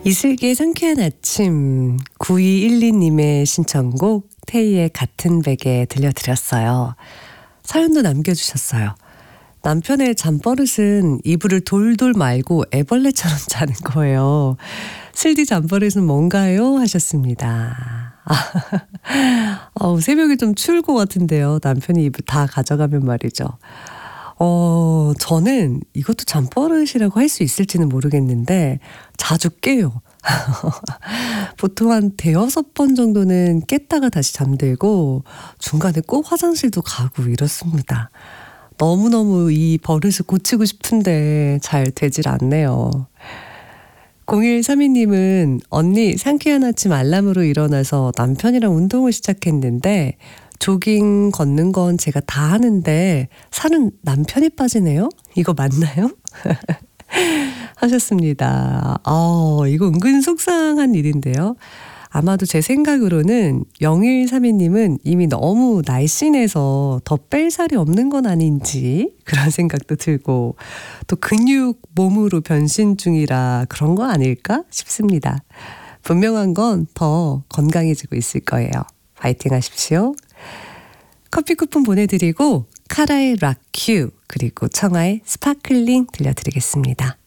이슬기의 상쾌한 아침 9212님의 신청곡 태희의 같은 베개 들려드렸어요. 사연도 남겨주셨어요. 남편의 잠버릇은 이불을 돌돌 말고 애벌레처럼 자는 거예요. 슬디 잠버릇은 뭔가요? 하셨습니다. 새벽에 좀 추울 것 같은데요. 남편이 이불 다 가져가면 말이죠. 저는 이것도 잠버릇이라고 할 수 있을지는 모르겠는데 자주 깨요. 보통 한 5-6번 정도는 깼다가 다시 잠들고 중간에 꼭 화장실도 가고 이렇습니다. 너무너무 이 버릇을 고치고 싶은데 잘 되질 않네요. 0132님은 언니 상쾌한 아침 알람으로 일어나서 남편이랑 운동을 시작했는데 조깅 걷는 건 제가 다 하는데 살은 남편이 빠지네요? 이거 맞나요? 하셨습니다. 이거 은근 속상한 일인데요. 아마도 제 생각으로는 0132님은 이미 너무 날씬해서 더 뺄 살이 없는 건 아닌지 그런 생각도 들고 또 근육 몸으로 변신 중이라 그런 거 아닐까 싶습니다. 분명한 건 더 건강해지고 있을 거예요. 파이팅 하십시오. 커피 쿠폰 보내드리고 카라의 락큐 그리고 청하의 스파클링 들려드리겠습니다.